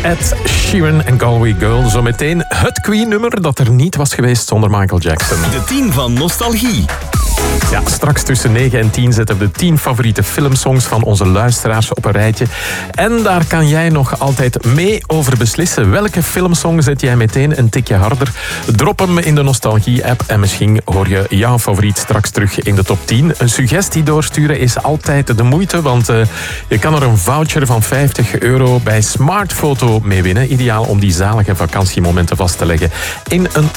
Ed Sheeran en Galway Girl. Zometeen het Queen-nummer dat er niet was geweest zonder Michael Jackson. De 10 van Nostalgie. Ja, straks tussen 9 en 10 zetten we de 10 favoriete filmsongs van onze luisteraars op een rijtje. En daar kan jij nog altijd mee over beslissen. Welke filmsong zet jij meteen een tikje harder? Drop hem in de Nostalgie-app en misschien hoor je jouw favoriet straks terug in de top 10. Een suggestie doorsturen is altijd de moeite, want je kan er een voucher van €50 bij Smartfoto mee winnen. Ideaal om die zalige vakantiemomenten vast te leggen in een